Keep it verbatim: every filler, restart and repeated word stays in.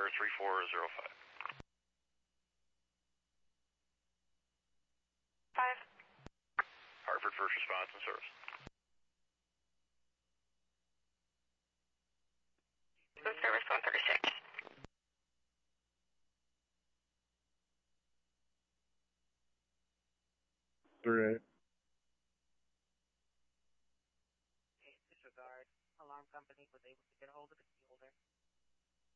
Tower three four zero five. Five. Hartford first response and service. Food service one thirty-six. Three eight. Okay, disregard. Alarm company was able to get a hold of the